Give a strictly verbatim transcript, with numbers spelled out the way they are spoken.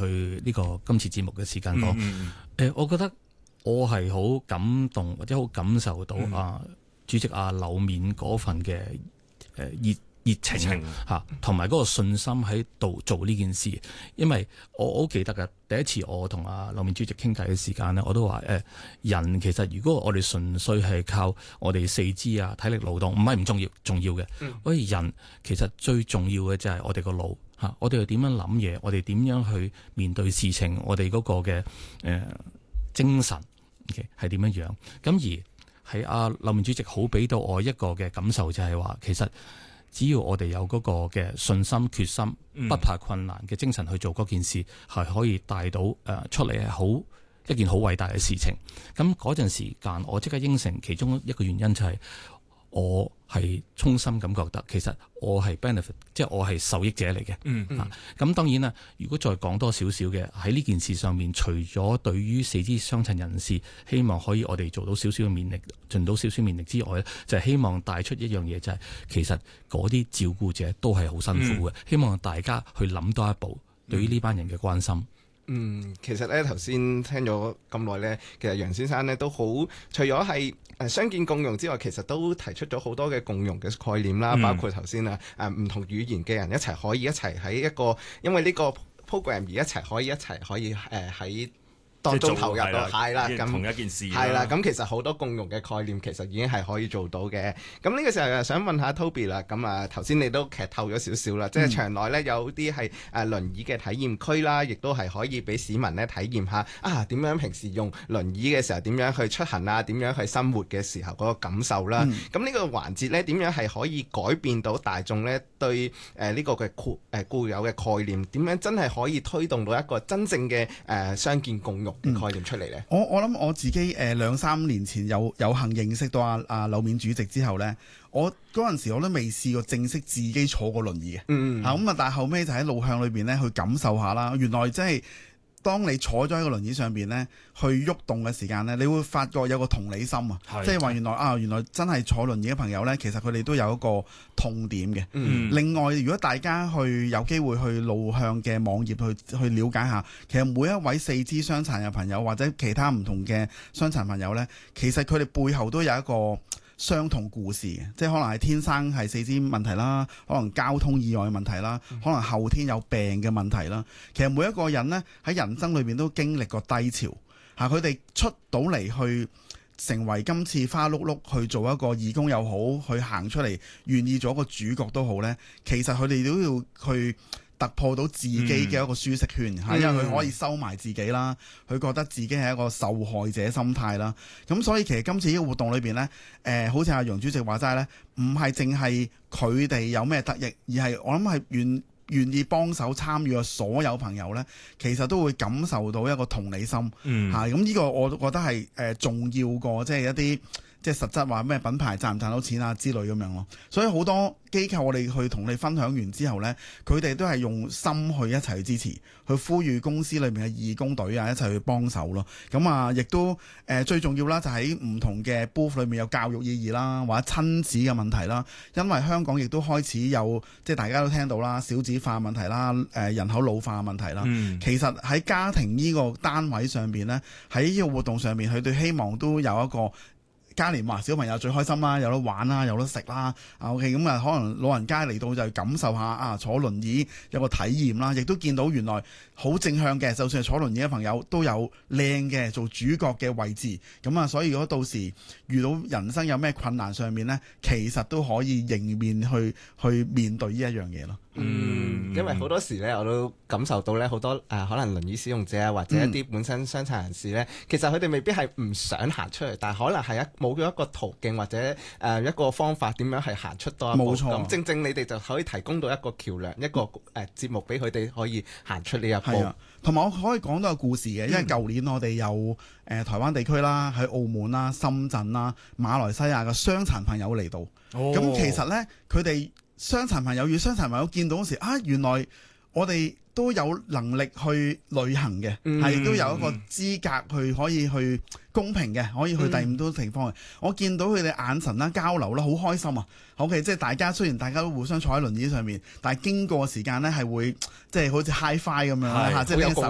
去呢個今次節目嘅時間講，誒、 嗯呃，我覺得我係好感動或者好感受到、嗯、啊主席阿劉勉嗰份嘅誒熱熱情嚇，同埋嗰個信心喺度做呢件事。因為我好記得嘅第一次我同阿劉勉主席傾偈嘅時間呢，我都話誒、呃、人其實如果我哋純粹係靠我哋四肢啊體力勞動，唔係唔重要，重要嘅。我哋、嗯、人其實最重要嘅就係我哋個腦嚇，我哋係點樣諗嘢，我哋點樣去面對事情，我哋嗰個嘅誒、呃、精神嘅係點樣樣。咁而係阿劉勉主席好俾到我一個嘅感受，就係話其實。只要我哋有嗰個嘅信心、決心、不怕困難嘅精神去做嗰件事，係、嗯、可以帶到誒、呃、出嚟係好一件好偉大嘅事情。咁嗰陣時間，我即刻應承，其中一個原因就係、是、我係衷心咁覺得，其實我係 benefit，即係我係受益者嚟嘅。嗯嗯。咁、啊、當然啦，如果再講多少少嘅喺呢件事上面，除咗對於四肢傷殘人士，希望可以我哋做到少少嘅勉力，盡到少少勉力之外咧，就係、是、希望帶出一樣嘢，就係、是、其實嗰啲照顧者都係好辛苦嘅。嗯、希望大家去諗多一步，對於呢班人嘅關心。 嗯，其實咧頭先聽咗咁耐咧，其實楊先生咧都好，除咗係誒傷健共融之外，其實都提出咗好多嘅共融嘅概念啦，嗯、包括頭先啊誒唔同語言嘅人一齊可以一齊喺一個，因為呢個 program 而一齊可以一齊可以誒喺。呃當中投入到係啦，咁同一件事係啦，咁其實好多共融嘅概念其實已經係可以做到嘅。咁呢個時候又想問下 Toby 啦，咁啊頭先你都劇透咗少少啦，嗯、即係場內咧有啲係誒輪椅嘅體驗區啦，亦都係可以俾市民咧體驗下啊點樣平時用輪椅嘅時候點樣去出行啊，點樣去生活嘅時候嗰個感受啦。咁呢、嗯、個環節咧點樣係可以改變到大眾咧對誒呢、呃這個嘅固誒固有嘅概念，點樣真係可以推動到一個真正嘅誒傷健共融概念出嚟咧、 嗯，我我諗我自己誒兩三年前有有幸認識到阿阿劉勉主席之後咧，我嗰陣時我都未試過正式自己坐過輪椅嘅，嗯啊咁啊，但係後尾就喺路向裏邊咧去感受下啦，原來真係。當你坐咗喺個輪椅上邊咧，去喐動嘅時間咧，你會發覺有個同理心啊，的即係話原來啊，原來真係坐輪椅嘅朋友咧，其實佢哋都有一個痛點嘅。嗯、另外，如果大家去有機會去路向嘅網頁去去了解下，其實每一位四肢傷殘嘅朋友或者其他唔同嘅傷殘朋友咧，其實佢哋背後都有一個傷痛故事嘅，即係可能係天生係四肢問題啦，可能交通意外嘅問題啦，可能後天有病嘅問題啦。其實每一個人呢，喺人生裏邊都經歷過低潮嚇，佢哋出到嚟去成為今次花碌碌去做一個義工又好，去行出嚟願意做一個主角都好呢。其實佢哋都要去突破到自己嘅一個舒適圈嚇，嗯、因為佢可以收埋自己啦，佢覺得自己係一個受害者心態啦。咁所以其實今次呢個活動裏邊呢，誒、呃、好似阿楊主席話齋呢，唔係淨係佢哋有咩得益，而係我諗係願願意幫手參與嘅所有朋友呢，其實都會感受到一個同理心嚇。咁呢、嗯啊、個我覺得係誒、呃、重要過即係一啲即係實質話咩品牌賺唔賺到錢啊之類咁樣咯。所以好多機構我哋去同你分享完之後呢，佢哋都係用心去一齊去支持，去呼籲公司裏面嘅義工隊啊一齊去幫手咯。咁啊，亦都誒、呃、最重要啦，就喺唔同嘅 booth 裏面有教育意義啦，或者親子嘅問題啦。因為香港亦都開始有即係大家都聽到啦，少子化問題啦，誒、呃、人口老化問題啦。嗯、其實喺家庭呢個單位上邊呢，喺呢個活動上面，佢哋希望都有一個。嘉年華小朋友最開心啦，有得玩啦，有得食啦。啊 OK， 咁啊可能老人家嚟到就感受下啊坐輪椅有個體驗啦，亦都見到原來好正向嘅，就算係坐輪椅嘅朋友都有靚嘅做主角嘅位置。咁啊，所以如果到時遇到人生有咩困難上面呢，其實都可以迎面去去面對呢一樣嘢咯。 嗯，因為好多時咧，我都感受到咧，好多誒、呃、可能輪椅使用者啊，或者一啲本身傷殘人士咧，嗯、其實佢哋未必係唔想行出嚟，但係可能係一冇咗一個途徑或者誒、呃、一個方法點樣係行出多一步。冇錯，咁正正你哋就可以提供到一個橋梁，一個誒、呃、節目俾佢哋可以行出呢一步。係啊，同埋我可以講到個故事嘅，因為舊年我哋有誒、呃、台灣地區啦，喺澳門啦、深圳啦、馬來西亞嘅傷殘朋友嚟到，咁、哦、其實咧佢哋。傷殘朋友與傷殘朋友見到嗰時啊，原來我哋都有能力去旅行嘅，係、嗯、都有一個資格去可以去公平嘅，可以去第五多地方嘅。嗯、我見到佢哋眼神啦、交流啦，好開心啊！好嘅，即係大家雖然大家都互相坐喺輪椅上面，但係經過時間咧係會即係好似 high five 咁樣嚇，即係呢個手